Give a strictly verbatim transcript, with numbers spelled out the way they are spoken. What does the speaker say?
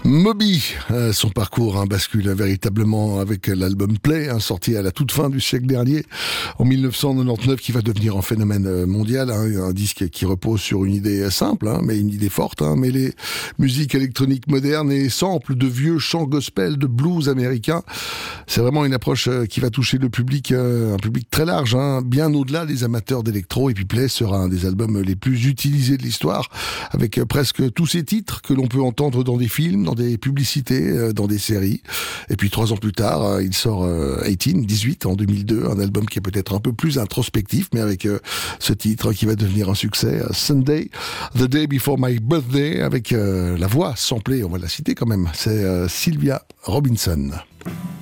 Moby, euh, son parcours hein, bascule véritablement avec l'album Play, hein, sorti à la toute fin du siècle dernier, en mille neuf cent quatre-vingt-dix-neuf, qui va devenir un phénomène mondial, hein, un disque qui repose sur une idée simple, hein, mais une idée forte, hein, mêler musique électronique moderne et samples de vieux chants gospel, de blues américain. C'est vraiment une approche euh, qui va toucher le public, euh, un public très large, hein, bien au-delà des amateurs d'électro. Et puis Play sera un des albums les plus utilisés de l'histoire, avec euh, presque tous ces titres que l'on peut entendre dans des films, dans des publicités, euh, dans des séries. Et puis trois ans plus tard, euh, il sort euh, dix-huit, dix-huit en deux mille deux, un album qui est peut-être un peu plus introspectif, mais avec euh, ce titre qui va devenir un succès, euh, Sunday, The Day Before My Birthday, avec euh, la voix samplée, on va la citer quand même, c'est euh, Sylvia Robinson.